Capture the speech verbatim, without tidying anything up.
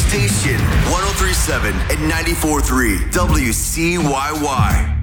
station, one oh three point seven and ninety-four point three W C Y Y.